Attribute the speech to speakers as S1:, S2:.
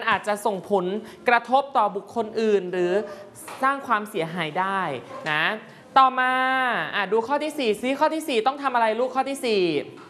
S1: อาจจะส่งผลกระทบต่อบุคคลอื่นหรือสร้างความเสียหายได้นะต่อมาดูข้อที่4ซิข้อที่4ต้องทำอะไรลูกข้อที่4